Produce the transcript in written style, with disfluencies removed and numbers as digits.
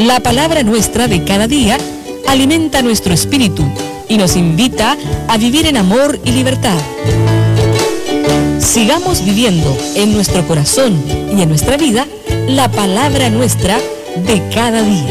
La palabra nuestra de cada día alimenta nuestro espíritu y nos invita a vivir en amor y libertad. Sigamos viviendo en nuestro corazón y en nuestra vida la palabra nuestra de cada día.